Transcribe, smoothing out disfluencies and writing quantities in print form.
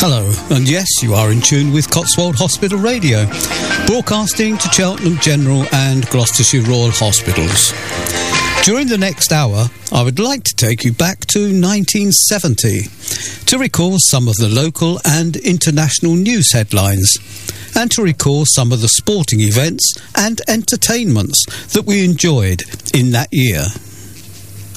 Hello, and yes, you are in tune with Cotswold Hospital Radio, broadcasting to Cheltenham General and Gloucestershire Royal Hospitals. During the next hour, I would like to take you back to 1970 to recall some of the local and international news headlines, and to recall some of the sporting events and entertainments that we enjoyed in that year.